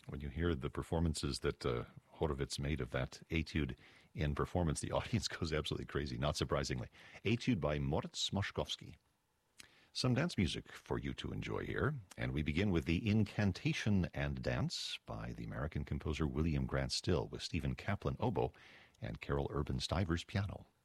When you hear the performances that Horowitz made of that etude in performance, the audience goes absolutely crazy, not surprisingly. Etude by Moritz Moszkowski. Some dance music for you to enjoy here, and we begin with the Incantation and Dance by the American composer William Grant Still with Stephen Kaplan oboe and Carol Urban Stivers piano.